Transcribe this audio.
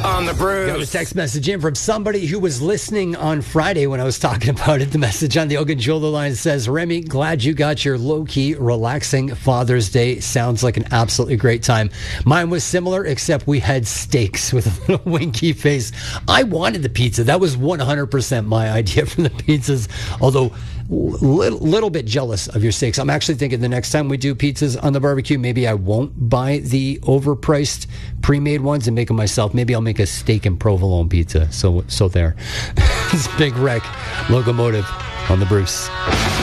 on the Bruce. Got a text message in from somebody who was listening on Friday when I was talking about it. The message on the Ogunjola line says, Remy, glad you got your low-key, relaxing Father's Day. Sounds like an absolutely great time. Mine was similar, except we had steaks with a little winky face. I wanted the pizza. That was 100% my idea for the pizzas, although little bit jealous of your steaks. I'm actually thinking the next time we do pizzas on the barbecue, maybe I won't buy the overpriced pre-made ones and make them myself. Maybe I'll make a steak and provolone pizza. So there. It's Big Wreck Locomotive on the Bruce.